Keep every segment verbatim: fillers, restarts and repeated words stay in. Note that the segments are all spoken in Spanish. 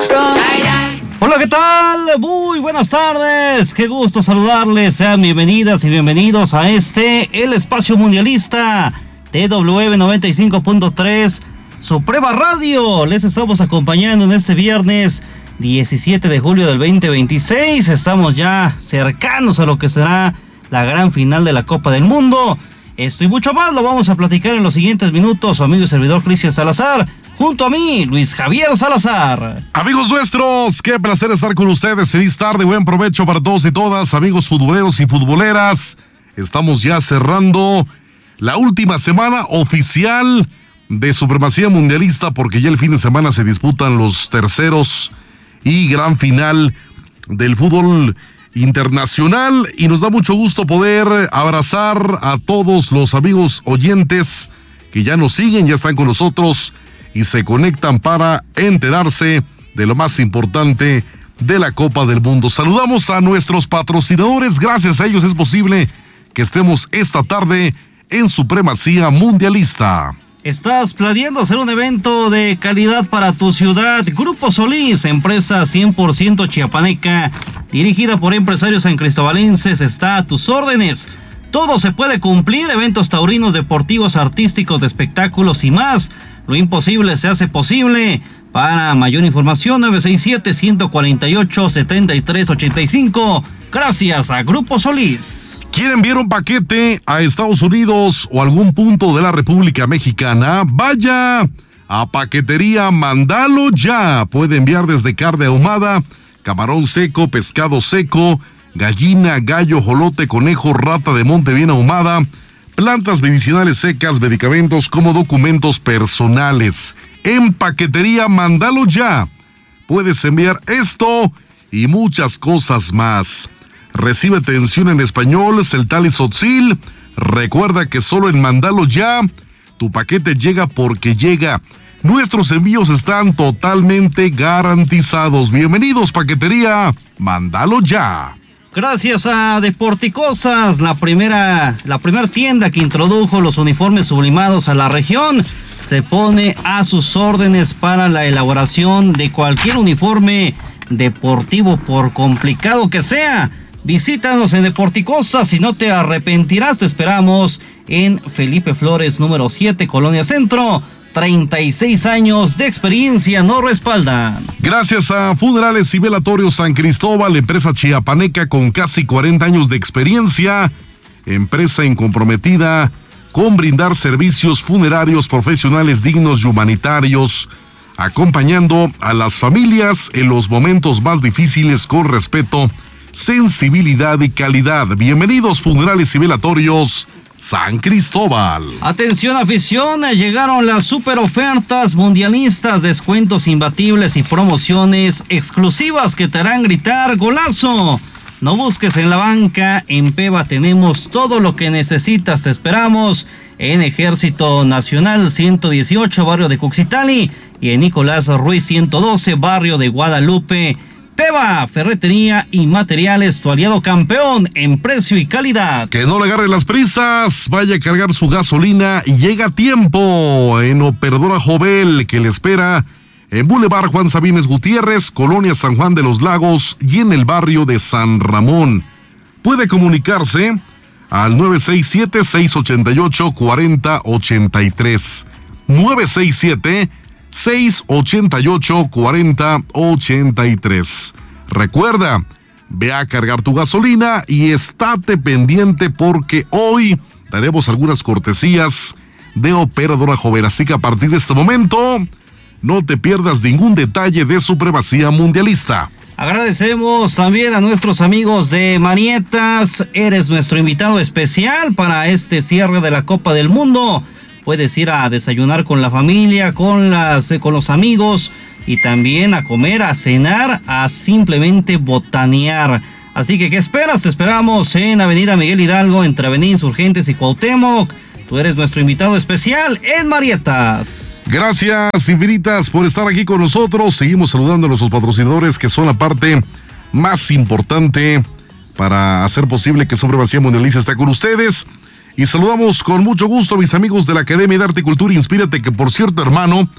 Hola, ¿qué tal? Muy buenas tardes, qué gusto saludarles, sean bienvenidas y bienvenidos a este, el Espacio Mundialista T W M noventa y cinco punto tres Suprema Radio. Les estamos acompañando en este viernes diecisiete de julio del veinte veintiséis, estamos ya cercanos a lo que será la gran final de la Copa del Mundo. Esto y mucho más lo vamos a platicar en los siguientes minutos, su amigo y servidor Cristian Salazar. Junto a mí, Luis Javier Salazar. Amigos nuestros, qué placer estar con ustedes. Feliz tarde, buen provecho para todos y todas, amigos futboleros y futboleras. Estamos ya cerrando la última semana oficial de Supremacía Mundialista, porque ya el fin de semana se disputan los terceros y gran final del fútbol internacional. Y nos da mucho gusto poder abrazar a todos los amigos oyentes que ya nos siguen, ya están con nosotros y se conectan para enterarse de lo más importante de la Copa del Mundo. Saludamos a nuestros patrocinadores, gracias a ellos es posible que estemos esta tarde en Supremacía Mundialista. ¿Estás planeando hacer un evento de calidad para tu ciudad? Grupo Solís, empresa cien por ciento chiapaneca, dirigida por empresarios sancristobalenses, está a tus órdenes. Todo se puede cumplir, eventos taurinos, deportivos, artísticos, de espectáculos y más. Lo imposible se hace posible. Para mayor información, nueve seis siete, uno cuatro ocho, siete tres ocho cinco. Gracias a Grupo Solís. ¿Quiere enviar un paquete a Estados Unidos o algún punto de la República Mexicana? Vaya a Paquetería Mándalo Ya. Puede enviar desde carne ahumada, camarón seco, pescado seco, gallina, gallo, jolote, conejo, rata de monte bien ahumada, plantas medicinales secas, medicamentos como documentos personales. En Paquetería Mándalo Ya puedes enviar esto y muchas cosas más. Recibe atención en español, celtal y tzotzil. Recuerda que solo en Mándalo Ya tu paquete llega porque llega. Nuestros envíos están totalmente garantizados. Bienvenidos, Paquetería Mándalo Ya. Gracias a Deporticosas, la primera, la primera tienda que introdujo los uniformes sublimados a la región, se pone a sus órdenes para la elaboración de cualquier uniforme deportivo, por complicado que sea. Visítanos en Deporticosas y no te arrepentirás. Te esperamos en Felipe Flores número siete, Colonia Centro. treinta y seis años de experiencia nos respaldan. Gracias a Funerales y Velatorios San Cristóbal, empresa chiapaneca con casi cuarenta años de experiencia, empresa incomprometida con brindar servicios funerarios profesionales dignos y humanitarios, acompañando a las familias en los momentos más difíciles con respeto, sensibilidad y calidad. Bienvenidos, Funerales y Velatorios San Cristóbal. Atención afición, llegaron las super ofertas mundialistas, descuentos imbatibles y promociones exclusivas que te harán gritar golazo. No busques en la banca, en Peva tenemos todo lo que necesitas. Te esperamos en Ejército Nacional ciento dieciocho, barrio de Cuxitali, y en Nicolás Ruiz ciento doce, barrio de Guadalupe. Peva, ferretería y materiales, tu aliado campeón en precio y calidad. Que no le agarre las prisas, vaya a cargar su gasolina y llega a tiempo en Operadora Jovel, que le espera en Boulevard Juan Sabines Gutiérrez, Colonia San Juan de los Lagos y en el barrio de San Ramón. Puede comunicarse al nueve seis siete, seis ocho ocho, cuatro cero ocho tres. nueve seis siete, seis ocho ocho, cuatro cero ocho tres. Recuerda, ve a cargar tu gasolina y estate pendiente porque hoy daremos algunas cortesías de Operadora Joven. Así que a partir de este momento, no te pierdas ningún detalle de Supremacía Mundialista. Agradecemos también a nuestros amigos de Marietas. Eres nuestro invitado especial para este cierre de la Copa del Mundo. Puedes ir a desayunar con la familia, con las, con los amigos y también a comer, a cenar, a simplemente botanear. Así que, ¿qué esperas? Te esperamos en Avenida Miguel Hidalgo, entre Avenida Insurgentes y Cuauhtémoc. Tú eres nuestro invitado especial en Marietas. Gracias infinitas por estar aquí con nosotros. Seguimos saludando a nuestros patrocinadores, que son la parte más importante para hacer posible que Supremacía Mundialista esté con ustedes. Y saludamos con mucho gusto a mis amigos de la Academia de Arte y Cultura Inspírate, que por cierto, hermano,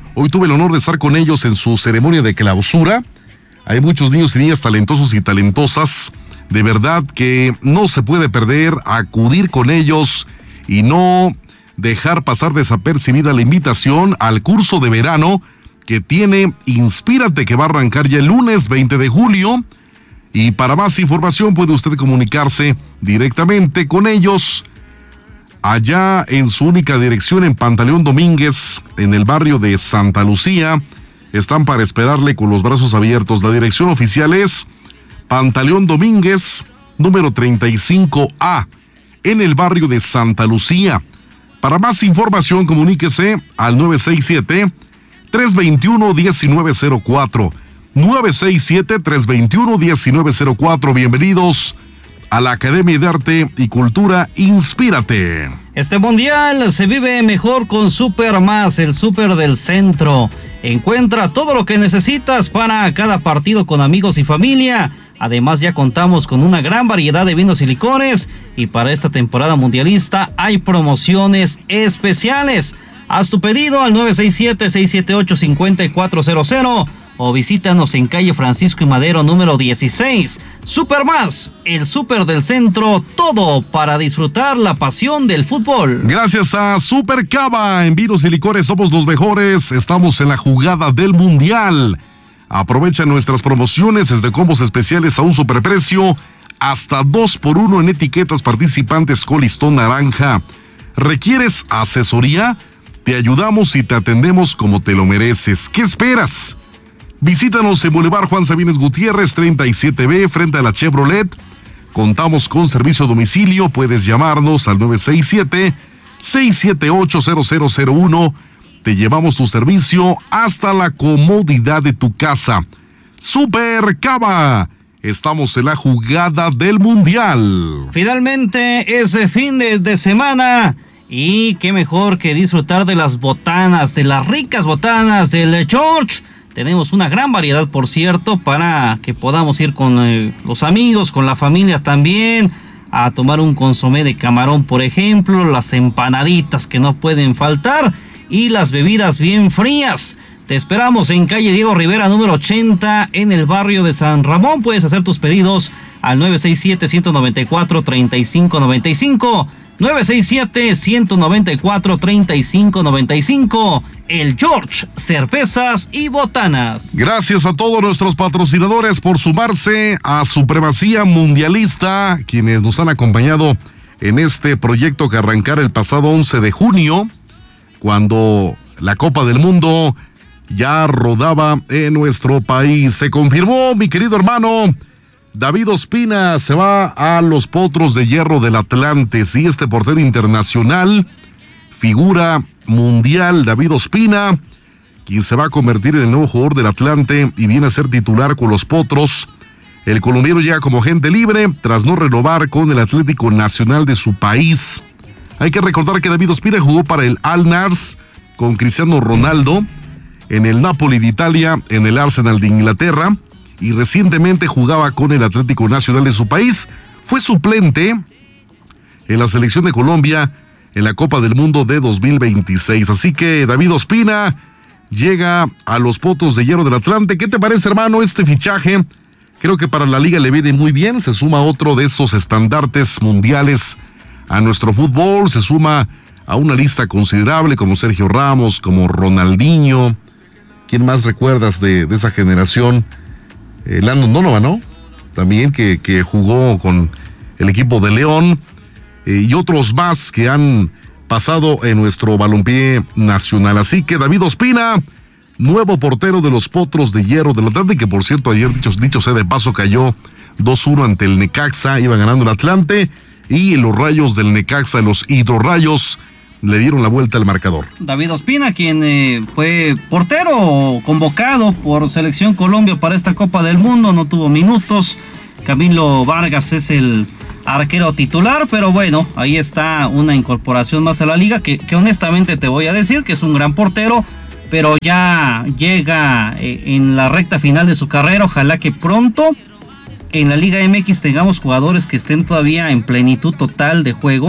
Hoy tuve el honor de estar con ellos en su ceremonia de clausura. Hay muchos niños y niñas talentosos y talentosas. De verdad que no se puede perder acudir con ellos y no dejar pasar desapercibida la invitación al curso de verano que tiene Inspírate, que va a arrancar ya el lunes veinte de julio. Y para más información puede usted comunicarse directamente con ellos allá en su única dirección en Pantaleón Domínguez, en el barrio de Santa Lucía. Están para esperarle con los brazos abiertos. La dirección oficial es Pantaleón Domínguez, número treinta y cinco A, en el barrio de Santa Lucía. Para más información, comuníquese al nueve seis siete, tres dos uno, uno nueve cero cuatro. nueve seis siete, tres dos uno, uno nueve cero cuatro. Bienvenidos a la Academia de Arte y Cultura Inspírate. Este mundial se vive mejor con Super Más, el Super del Centro. Encuentra todo lo que necesitas para cada partido con amigos y familia. Además, ya contamos con una gran variedad de vinos y licores, y para esta temporada mundialista hay promociones especiales. Haz tu pedido al nueve seis siete, seis siete ocho, cinco cuatro cero cero o visítanos en calle Francisco y Madero número dieciséis. Super Más, el Super del Centro, todo para disfrutar la pasión del fútbol. Gracias a Super Cava, en vinos y licores somos los mejores. Estamos en la jugada del mundial. Aprovecha nuestras promociones desde combos especiales a un superprecio, hasta dos por uno en etiquetas participantes con listón naranja. ¿Requieres asesoría? Te ayudamos y te atendemos como te lo mereces. ¿Qué esperas? Visítanos en Boulevard Juan Sabines Gutiérrez treinta y siete B, frente a la Chevrolet. Contamos con servicio a domicilio. Puedes llamarnos al nueve seis siete, seis siete ocho, cero cero cero uno. Te llevamos tu servicio hasta la comodidad de tu casa. Super Cava. Estamos en la jugada del mundial. Finalmente, ese fin de, de semana. Y qué mejor que disfrutar de las botanas, de las ricas botanas del George. Tenemos una gran variedad, por cierto, para que podamos ir con eh, los amigos, con la familia también, a tomar un consomé de camarón, por ejemplo, las empanaditas que no pueden faltar y las bebidas bien frías. Te esperamos en calle Diego Rivera, número ochenta, en el barrio de San Ramón. Puedes hacer tus pedidos al nueve seis siete, uno nueve cuatro, tres cinco nueve cinco. nueve seis siete, uno nueve cuatro, tres cinco nueve cinco. El George, cervezas y botanas. Gracias a todos nuestros patrocinadores por sumarse a Supremacía Mundialista, quienes nos han acompañado en este proyecto que arrancara el pasado once de junio, cuando la Copa del Mundo ya rodaba en nuestro país. Se confirmó, mi querido hermano, David Ospina se va a los Potros de Hierro del Atlante. Sí, este portero internacional, figura mundial, David Ospina, quien se va a convertir en el nuevo jugador del Atlante y viene a ser titular con los Potros. El colombiano llega como agente libre tras no renovar con el Atlético Nacional de su país. Hay que recordar que David Ospina jugó para el Al-Nassr con Cristiano Ronaldo, en el Napoli de Italia, en el Arsenal de Inglaterra, y recientemente jugaba con el Atlético Nacional de su país. Fue suplente en la selección de Colombia en la Copa del Mundo de dos mil veintiséis. Así que David Ospina llega a los Potros de Hierro del Atlante. ¿Qué te parece, hermano, este fichaje? Creo que para la liga le viene muy bien. Se suma otro de esos estandartes mundiales a nuestro fútbol. Se suma a una lista considerable como Sergio Ramos, como Ronaldinho. ¿Quién más recuerdas de, de esa generación? Eh, Landon Donovan, ¿no? También que, que jugó con el equipo de León, eh, y otros más que han pasado en nuestro balompié nacional. Así que David Ospina, nuevo portero de los Potros de Hierro del Atlante, que por cierto ayer, dicho, dicho sea de paso, cayó dos uno ante el Necaxa, iba ganando el Atlante, y los Rayos del Necaxa, los Hidrorrayos, le dieron la vuelta al marcador. David Ospina, quien eh, fue portero convocado por Selección Colombia para esta Copa del Mundo, no tuvo minutos. Camilo Vargas es el arquero titular, pero bueno, ahí está una incorporación más a la liga, que, que honestamente te voy a decir que es un gran portero, pero ya llega eh, en la recta final de su carrera. Ojalá que pronto en la Liga M X tengamos jugadores que estén todavía en plenitud total de juego.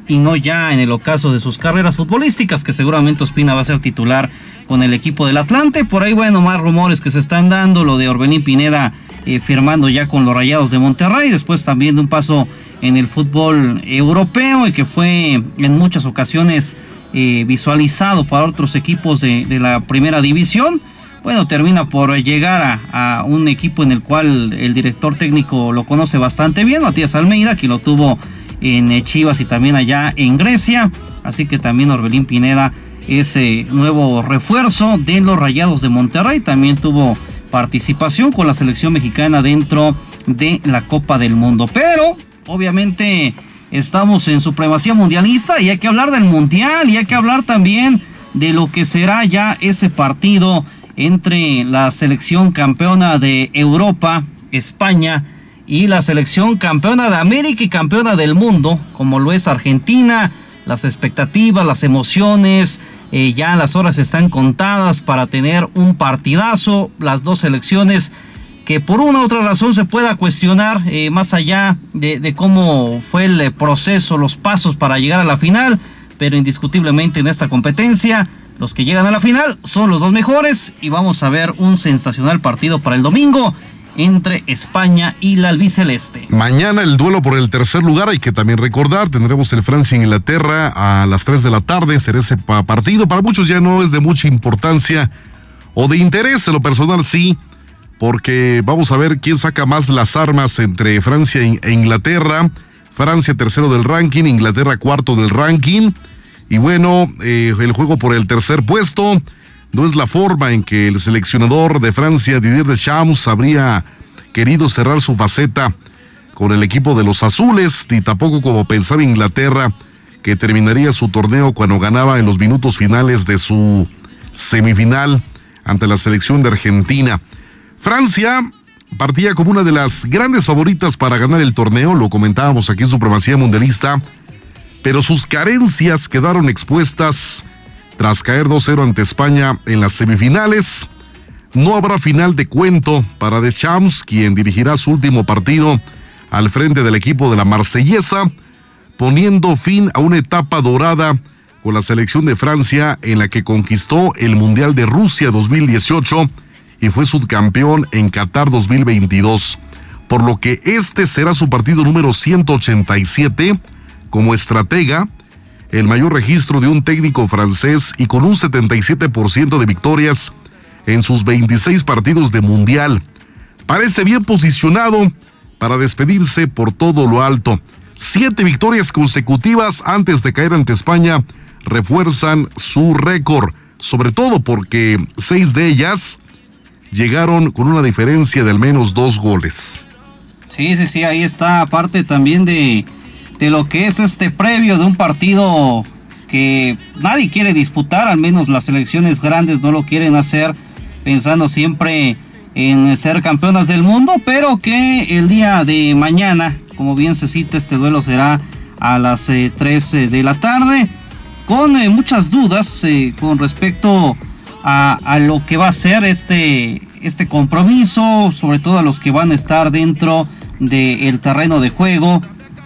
y no ya en el ocaso de sus carreras futbolísticas, que seguramente Ospina va a ser titular con el equipo del Atlante. Por ahí, bueno, más rumores que se están dando, lo de Orbelín Pineda eh, firmando ya con los Rayados de Monterrey, después también de un paso en el fútbol europeo y que fue en muchas ocasiones eh, visualizado para otros equipos de, de la primera división. Bueno, termina por llegar a, a un equipo en el cual el director técnico lo conoce bastante bien, Matías Almeida, que lo tuvo en Chivas y también allá en Grecia. Así que también Orbelín Pineda es eh, nuevo refuerzo de los Rayados de Monterrey. También tuvo participación con la selección mexicana dentro de la Copa del Mundo. Pero obviamente estamos en supremacía mundialista y hay que hablar del mundial y hay que hablar también de lo que será ya ese partido entre la selección campeona de Europa, España, y la selección campeona de América y campeona del mundo, como lo es Argentina. Las expectativas, las emociones, eh, ya las horas están contadas para tener un partidazo. Las dos selecciones que por una u otra razón se pueda cuestionar, eh, más allá de, de cómo fue el proceso, los pasos para llegar a la final, pero indiscutiblemente en esta competencia los que llegan a la final son los dos mejores y vamos a ver un sensacional partido para el domingo entre España y la albiceleste. Mañana el duelo por el tercer lugar, hay que también recordar, tendremos el Francia-Inglaterra a las tres de la tarde, será ese partido, para muchos ya no es de mucha importancia o de interés, en lo personal sí, porque vamos a ver quién saca más las armas entre Francia e Inglaterra. Francia tercero del ranking, Inglaterra cuarto del ranking. Y bueno, eh, el juego por el tercer puesto no es la forma en que el seleccionador de Francia, Didier Deschamps, habría querido cerrar su faceta con el equipo de los azules, ni tampoco como pensaba Inglaterra, que terminaría su torneo cuando ganaba en los minutos finales de su semifinal ante la selección de Argentina. Francia partía como una de las grandes favoritas para ganar el torneo, lo comentábamos aquí en Supremacía Mundialista, pero sus carencias quedaron expuestas tras caer dos cero ante España en las semifinales. No habrá final de cuento para Deschamps, quien dirigirá su último partido al frente del equipo de la Marsellesa, poniendo fin a una etapa dorada con la selección de Francia en la que conquistó el Mundial de Rusia dos mil dieciocho y fue subcampeón en Qatar dos mil veintidós, por lo que este será su partido número ciento ochenta y siete como estratega, el mayor registro de un técnico francés y con un setenta y siete por ciento de victorias en sus veintiséis partidos de Mundial. Parece bien posicionado para despedirse por todo lo alto. Siete victorias consecutivas antes de caer ante España refuerzan su récord, sobre todo porque seis de ellas llegaron con una diferencia de al menos dos goles. Sí, sí, sí, ahí está, aparte también de... de lo que es este previo de un partido que nadie quiere disputar, al menos las selecciones grandes no lo quieren hacer, pensando siempre en ser campeonas del mundo, pero que el día de mañana, como bien se cita, este duelo será a las eh, tres de la tarde, con eh, muchas dudas eh, con respecto a, a lo que va a ser este, este compromiso, sobre todo a los que van a estar dentro del terreno de juego,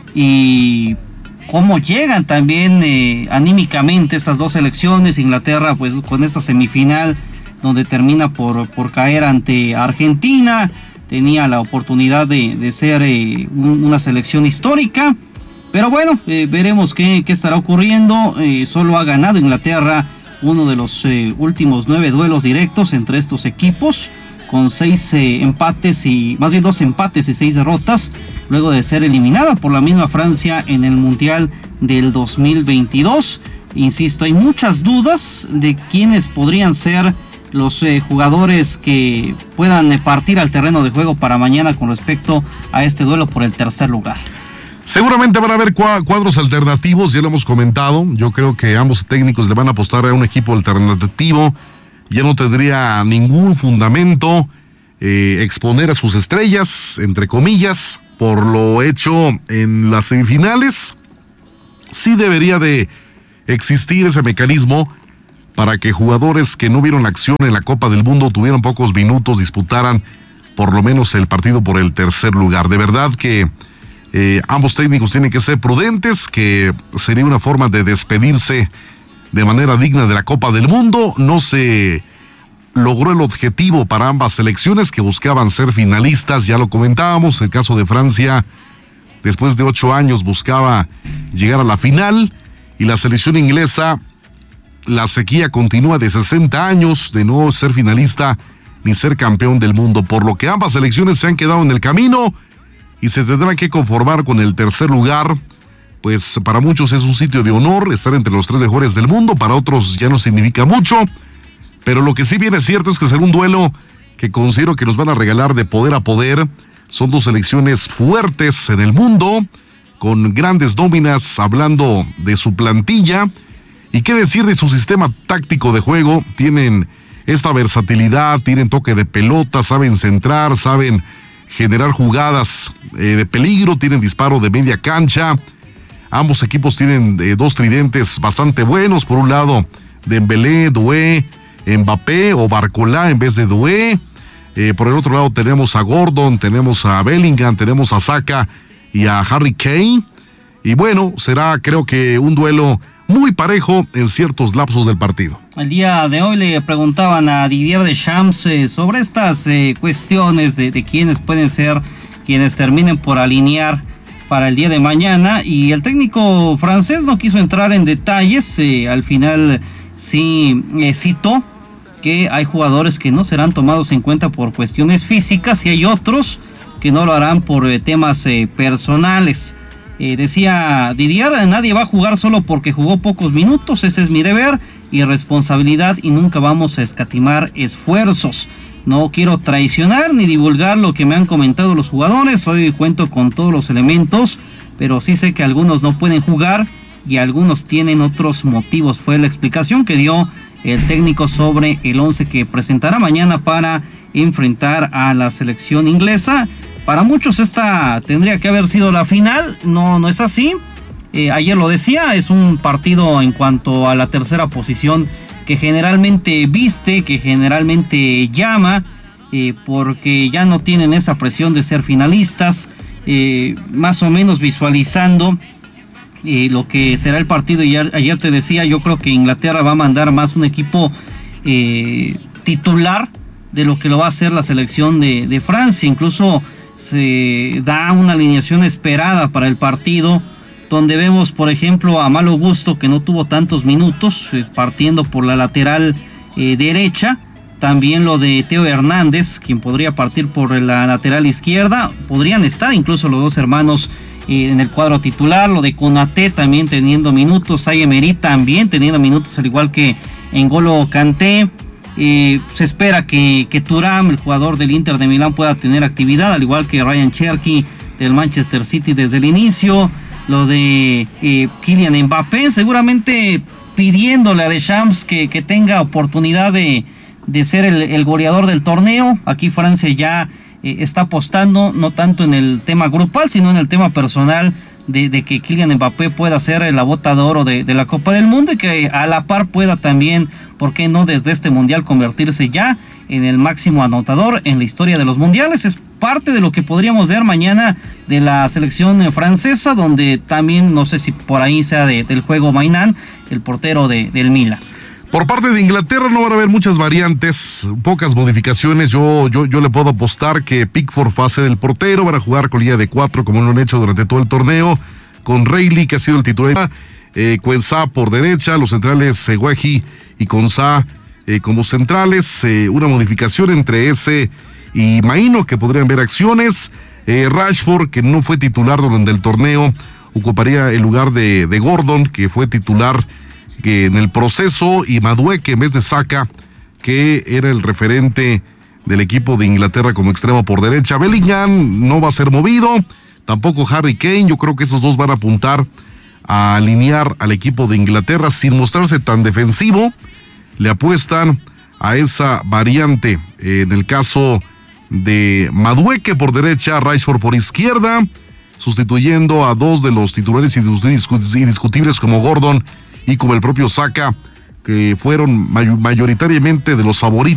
y cómo llegan también eh, anímicamente estas dos selecciones. Inglaterra pues con esta semifinal donde termina por, por caer ante Argentina, tenía la oportunidad de, de ser eh, un, una selección histórica, pero bueno, eh, veremos qué, qué estará ocurriendo. Eh, solo ha ganado Inglaterra uno de los eh, últimos nueve duelos directos entre estos equipos, con seis eh, empates y más bien dos empates y seis derrotas, luego de ser eliminada por la misma Francia en el Mundial del dos mil veintidós. Insisto, hay muchas dudas de quiénes podrían ser los eh, jugadores que puedan eh, partir al terreno de juego para mañana con respecto a este duelo por el tercer lugar. Seguramente van a haber cuadros alternativos, ya lo hemos comentado. Yo creo que ambos técnicos le van a apostar a un equipo alternativo. Ya no tendría ningún fundamento eh, exponer a sus estrellas, entre comillas, por lo hecho en las semifinales. Sí debería de existir ese mecanismo para que jugadores que no vieron acción en la Copa del Mundo, tuvieron pocos minutos, disputaran por lo menos el partido por el tercer lugar. De verdad que Eh, ambos técnicos tienen que ser prudentes, que sería una forma de despedirse de manera digna de la Copa del Mundo. No se logró el objetivo para ambas selecciones que buscaban ser finalistas, ya lo comentábamos, el caso de Francia, después de ocho años buscaba llegar a la final, y la selección inglesa, la sequía continúa de sesenta años de no ser finalista ni ser campeón del mundo, por lo que ambas selecciones se han quedado en el camino y se tendrán que conformar con el tercer lugar. Pues para muchos es un sitio de honor estar entre los tres mejores del mundo, para otros ya no significa mucho, pero lo que sí bien es cierto es que será un duelo que considero que nos van a regalar de poder a poder. Son dos selecciones fuertes en el mundo, con grandes nóminas, hablando de su plantilla, y qué decir de su sistema táctico de juego. Tienen esta versatilidad, tienen toque de pelota, saben centrar, saben generar jugadas eh, de peligro, tienen disparo de media cancha. Ambos equipos tienen eh, dos tridentes bastante buenos. Por un lado, Dembélé, Doué, Mbappé o Barcola en vez de Doué. Eh, por el otro lado tenemos a Gordon, tenemos a Bellingham, tenemos a Saka y a Harry Kane. Y bueno, será creo que un duelo muy parejo en ciertos lapsos del partido. El día de hoy le preguntaban a Didier Deschamps eh, sobre estas eh, cuestiones de, de quiénes pueden ser quienes terminen por alinear para el día de mañana, y el técnico francés no quiso entrar en detalles. Eh, al final sí eh, citó que hay jugadores que no serán tomados en cuenta por cuestiones físicas y hay otros que no lo harán por eh, temas eh, personales. Eh, decía Didier, nadie va a jugar solo porque jugó pocos minutos, ese es mi deber y responsabilidad y nunca vamos a escatimar esfuerzos. No quiero traicionar ni divulgar lo que me han comentado los jugadores, hoy cuento con todos los elementos, pero sí sé que algunos no pueden jugar y algunos tienen otros motivos. Fue la explicación que dio el técnico sobre el once que presentará mañana para enfrentar a la selección inglesa. Para muchos esta tendría que haber sido la final, no, no es así. Eh, ayer lo decía, es un partido en cuanto a la tercera posición que generalmente viste, que generalmente llama, eh, porque ya no tienen esa presión de ser finalistas, eh, más o menos visualizando eh, lo que será el partido. Y ayer, ayer te decía, yo creo que Inglaterra va a mandar más un equipo eh, titular de lo que lo va a hacer la selección de, de Francia. Incluso se da una alineación esperada para el partido, donde vemos por ejemplo a Malo Gusto, que no tuvo tantos minutos, eh, partiendo por la lateral eh, derecha. También lo de Theo Hernández, quien podría partir por la lateral izquierda. Podrían estar incluso los dos hermanos eh, en el cuadro titular. Lo de Konaté también teniendo minutos, Emery también teniendo minutos, al igual que N'Golo Kanté. Eh, se espera que, que Thuram, el jugador del Inter de Milán, pueda tener actividad, al igual que Ryan Cherki del Manchester City desde el inicio. Lo de eh, Kylian Mbappé, seguramente pidiéndole a Deschamps que, que tenga oportunidad de, de ser el, el goleador del torneo. Aquí Francia ya eh, está apostando no tanto en el tema grupal, sino en el tema personal de, de que Kylian Mbappé pueda ser la bota de oro de, de la Copa del Mundo, y que a la par pueda también, ¿por qué no desde este mundial convertirse ya en el máximo anotador en la historia de los mundiales? Es parte de lo que podríamos ver mañana de la selección francesa, donde también no sé si por ahí sea de, del juego Mainán, el portero de, del Milan. Por parte de Inglaterra no van a haber muchas variantes, pocas modificaciones. Yo, yo, yo le puedo apostar que Pickford va a ser el portero, van a jugar con línea de cuatro como lo han hecho durante todo el torneo, con Reilly, que ha sido el titular, eh, Quensah por derecha, los centrales Segueji y Konsa eh, como centrales, eh, una modificación entre ese y Maino, que podrían ver acciones. eh, Rashford, que no fue titular durante el torneo, ocuparía el lugar de, de Gordon, que fue titular que en el proceso, y Madueke en vez de Saka, que era el referente del equipo de Inglaterra como extremo por derecha. Bellingham no va a ser movido, tampoco Harry Kane. Yo creo que esos dos van a apuntar a alinear al equipo de Inglaterra sin mostrarse tan defensivo. Le apuestan a esa variante eh, en el caso de Madueke por derecha, Rashford por izquierda, sustituyendo a dos de los titulares indiscutibles como Gordon y como el propio Saka, que fueron mayoritariamente de los favoritos